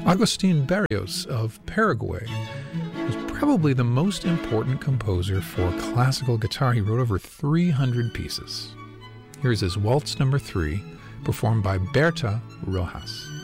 Agustin Barrios of Paraguay was probably the most important composer for classical guitar. He wrote over 300 pieces. Here's his Waltz No. 3, performed by Berta Rojas.